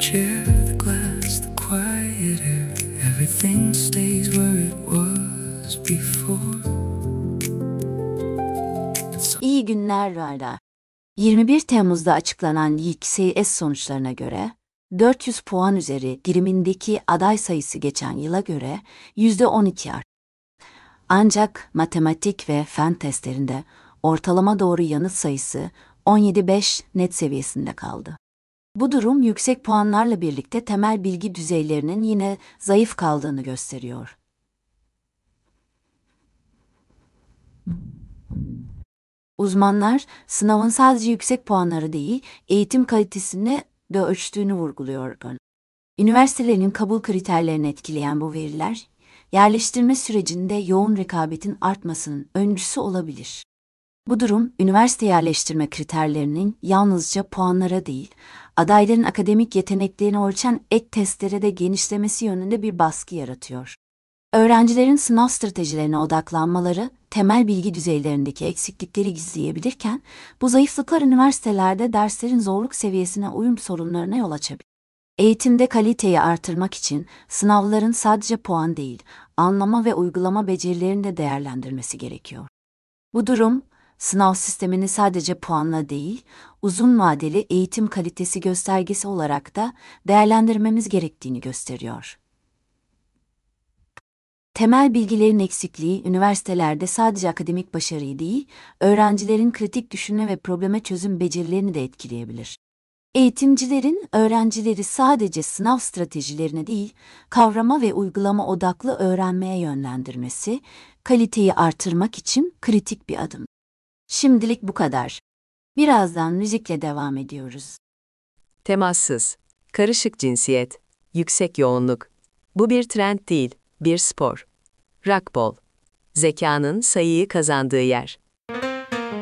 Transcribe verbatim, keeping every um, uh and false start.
share the glass, the quiet air, everything stays where it was before. İyi günler Rada. yirmi bir Temmuz'da açıklanan Y K S sonuçlarına göre, dört yüz puan üzeri dilimindeki aday sayısı geçen yıla göre yüzde on iki arttı. Ancak matematik ve fen testlerinde ortalama doğru yanıt sayısı on yedi virgül beş net seviyesinde kaldı. Bu durum yüksek puanlarla birlikte temel bilgi düzeylerinin yine zayıf kaldığını gösteriyor. Uzmanlar, sınavın sadece yüksek puanları değil, eğitim kalitesini de ölçtüğünü vurguluyor. Üniversitelerin kabul kriterlerini etkileyen bu veriler, yerleştirme sürecinde yoğun rekabetin artmasının öncüsü olabilir. Bu durum, üniversite yerleştirme kriterlerinin yalnızca puanlara değil, adayların akademik yeteneklerini ölçen ek testlere de genişlemesi yönünde bir baskı yaratıyor. Öğrencilerin sınav stratejilerine odaklanmaları, temel bilgi düzeylerindeki eksiklikleri gizleyebilirken, bu zayıflıklar üniversitelerde derslerin zorluk seviyesine uyum sorunlarına yol açabilir. Eğitimde kaliteyi artırmak için sınavların sadece puan değil, anlama ve uygulama becerilerini de değerlendirmesi gerekiyor. Bu durum, sınav sistemini sadece puanla değil, uzun vadeli eğitim kalitesi göstergesi olarak da değerlendirmemiz gerektiğini gösteriyor. Temel bilgilerin eksikliği üniversitelerde sadece akademik başarıyı değil, öğrencilerin kritik düşünme ve probleme çözüm becerilerini de etkileyebilir. Eğitimcilerin öğrencileri sadece sınav stratejilerine değil, kavrama ve uygulama odaklı öğrenmeye yönlendirmesi, kaliteyi artırmak için kritik bir adım. Şimdilik bu kadar. Birazdan müzikle devam ediyoruz. Temassız, karışık cinsiyet, yüksek yoğunluk. Bu bir trend değil, bir spor. Racquetball, zekanın sayıyı kazandığı yer.